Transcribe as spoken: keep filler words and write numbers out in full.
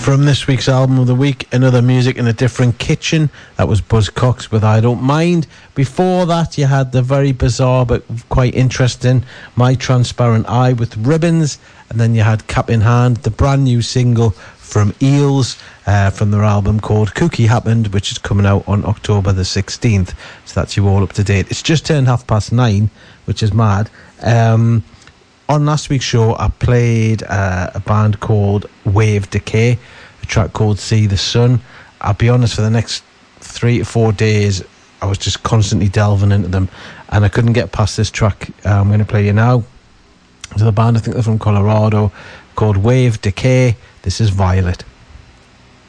From this week's album of the week, Another Music in a Different Kitchen. That was Buzzcocks with I Don't Mind. Before that, you had the very bizarre but quite interesting My Transparent Eye with Ribbons. And then you had Cap in Hand, the brand new single from Eels, uh, from their album called Cookie Happened, which is coming out on October the sixteenth. So that's you all up to date. It's just turned half past nine, which is mad. Um... On last week's show, I played uh, a band called Wave Decay, a track called See the Sun. I'll be honest, for the next three to four days, I was just constantly delving into them, and I couldn't get past this track uh, I'm going to play you now. So the band, I think they're from Colorado, called Wave Decay. This is Violet.